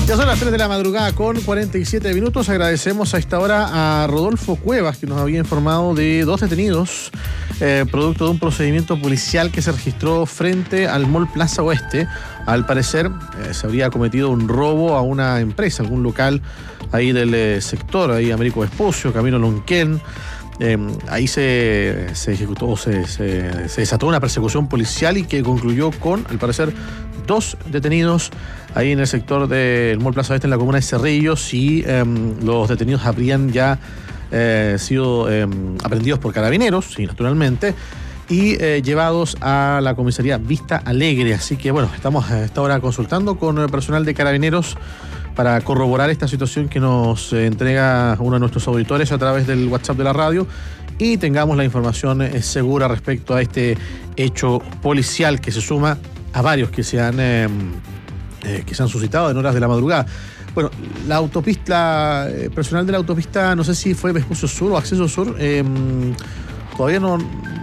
Ya son las 3 de la madrugada con 47 minutos. Agradecemos a esta hora a Rodolfo Cuevas, que nos había informado de 2 detenidos, producto de un procedimiento policial que se registró frente al Mall Plaza Oeste. Al parecer, se habría cometido un robo a una empresa, algún local ahí del sector, ahí Américo Vespucio, Camino Lonquén. Ahí se ejecutó, se desató una persecución policial y que concluyó con, al parecer, 2 detenidos ahí en el sector del Mall Plaza Oeste, en la comuna de Cerrillos, y los detenidos habrían ya sido aprehendidos por carabineros, sí, naturalmente, y llevados a la comisaría Vista Alegre. Así que bueno, estamos a esta hora consultando con el personal de carabineros para corroborar esta situación que nos entrega uno de nuestros auditores a través del WhatsApp de la radio y tengamos la información segura respecto a este hecho policial que se suma a varios que se han suscitado en horas de la madrugada. Bueno, la autopista, personal de la autopista, no sé si fue Vespucio Sur o Acceso Sur, todavía no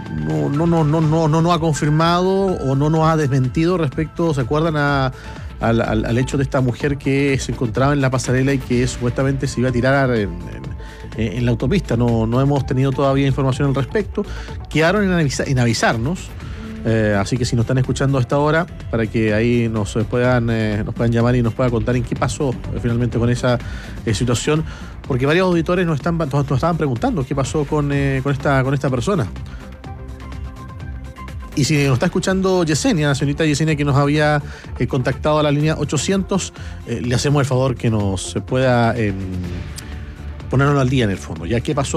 ha confirmado o no nos ha desmentido respecto, ¿se acuerdan? Al hecho de esta mujer que se encontraba en la pasarela y que supuestamente se iba a tirar en la autopista. No hemos tenido todavía información al respecto. Quedaron en avisarnos. Así que si nos están escuchando a esta hora, para que ahí nos puedan llamar y nos puedan contar en qué pasó finalmente con esa situación, porque varios auditores nos estaban preguntando qué pasó con esta persona. Y si nos está escuchando Yesenia, la señorita Yesenia, que nos había contactado a la línea 800, le hacemos el favor que nos pueda ponernos al día en el fondo. ¿Ya qué pasó